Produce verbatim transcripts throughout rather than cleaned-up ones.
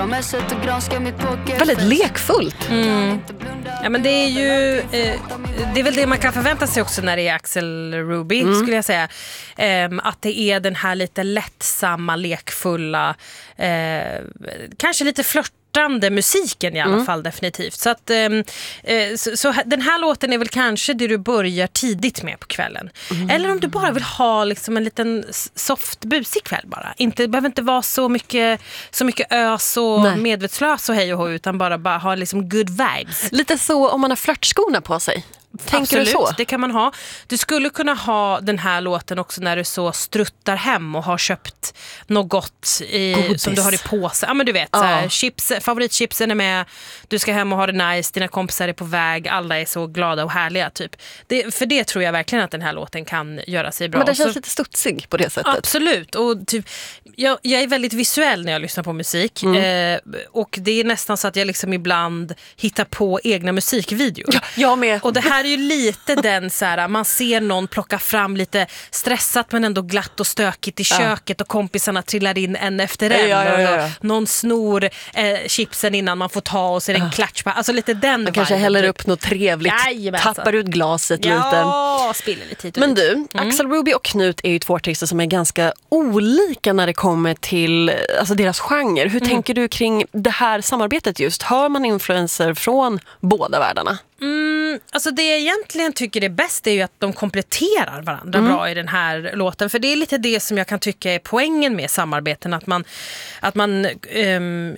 Väldigt lekfullt. Mm. Ja, men det är ju eh, det är väl det man kan förvänta sig också när det är Axel Ruby, mm. skulle jag säga. Eh, att det är den här lite lättsamma, lekfulla, eh, kanske lite flört musiken i alla mm. fall, definitivt. Så, att, eh, så, så den här låten är väl kanske det du börjar tidigt med på kvällen. Mm. Eller om du bara vill ha liksom en liten soft busig kväll bara. Inte, det behöver inte vara så mycket, så mycket ös och Nej. medvetslös och hej och hå, utan bara, bara ha liksom good vibes. Lite så om man har flörtskorna på sig. Tänker Absolut, du så? Det kan man ha. Du skulle kunna ha den här låten också när du så struttar hem och har köpt något gott i, som du har i påse. Ja, men du vet, ja. så här, chips, favoritchipsen är med, du ska hem och ha det nice, dina kompisar är på väg, alla är så glada och härliga typ. Det, för det tror jag verkligen att den här låten kan göra sig bra. Men den känns så, lite studsig på det sättet. Absolut, och typ, jag, jag är väldigt visuell när jag lyssnar på musik. Mm. Eh, och det är nästan så att jag liksom ibland hittar på egna musikvideor. Ja, jag med. Och det här är ju lite den så här, man ser någon plocka fram lite stressat men ändå glatt och stökigt i köket ja. och kompisarna trillar in en efter en. Ja, ja, ja, ja. Någon snor eh, chipsen innan man får ta och så är det en klatsch. Alltså lite den. Man kanske häller upp något trevligt, Jajamensan. tappar ut glaset ja, lite. Ja, spiller lite hit och Men du, mm. Axel Ruby och Knut är ju två artister som är ganska olika när det kommer till alltså deras genre. Hur mm. tänker du kring det här samarbetet just? Hör man influenser från båda världarna? Mm, alltså det jag egentligen tycker är bäst är ju att de kompletterar varandra mm. bra i den här låten. För det är lite det som jag kan tycka är poängen med samarbeten. Att man, att man um,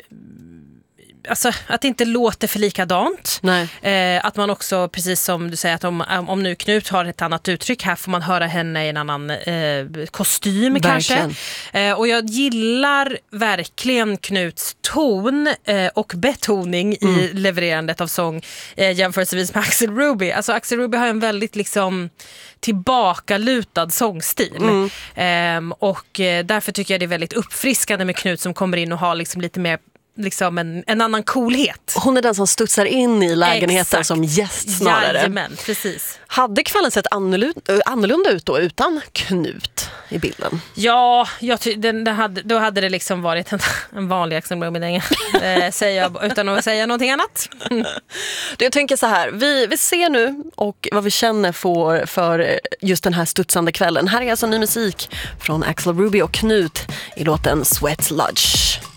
alltså att det inte låter för likadant. Eh, att man också, precis som du säger, att om, om nu Knut har ett annat uttryck här får man höra henne i en annan eh, kostym verkligen. kanske. Eh, och jag gillar verkligen Knuts ton eh, och betoning mm. i levererandet av sång eh, jämförelsevis med Axel Ruby. Alltså Axel Ruby har en väldigt liksom tillbakalutad sångstil. Mm. Eh, och eh, därför tycker jag det är väldigt uppfriskande med Knut som kommer in och har liksom lite mer liksom en, en annan coolhet. Hon är den som studsar in i lägenheten Exakt. som gäst snarare. Jajamän, precis. Hade kvällen sett annorlunda, annorlunda ut då utan Knut i bilden? Ja, jag ty- den, den hade, då hade det liksom varit en, en vanlig Axel Ruby eh, säger jag, utan att säga någonting annat. Jag tänker så här, vi, vi ser nu och vad vi känner för, för just den här studsande kvällen. Här är alltså ny musik från Axel Ruby och Knut i låten Sweat Lodge.